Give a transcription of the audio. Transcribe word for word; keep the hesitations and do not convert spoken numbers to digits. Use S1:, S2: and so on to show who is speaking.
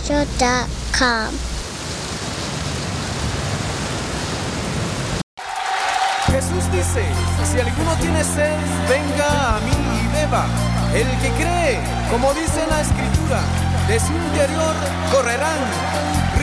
S1: radio punto com.
S2: Jesús dice, si alguno tiene sed, venga a mí y beba. El que cree, como dice la Escritura, de su interior correrán